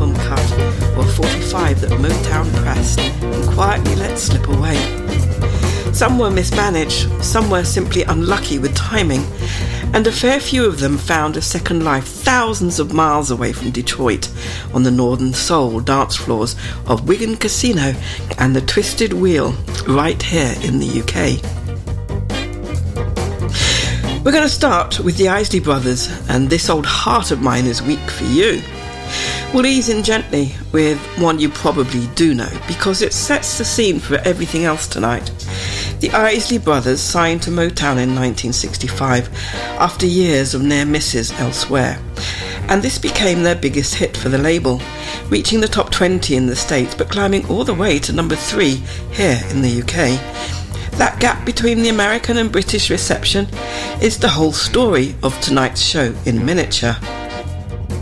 album cut or 45 that Motown pressed and quietly let slip away. Some were mismanaged, some were simply unlucky with timing, and a fair few of them found a second life thousands of miles away from Detroit on the Northern Soul dance floors of Wigan Casino and the Twisted Wheel right here in the UK. We're going to start with the Isley Brothers, and This Old Heart of Mine Is Weak for You. We'll ease in gently with one you probably do know, because it sets the scene for everything else tonight. The Isley Brothers signed to Motown in 1965 after years of near misses elsewhere, and this became their biggest hit for the label, reaching the top 20 in the States but climbing all the way to number 3 here in the UK. That gap between the American and British reception is the whole story of tonight's show in miniature.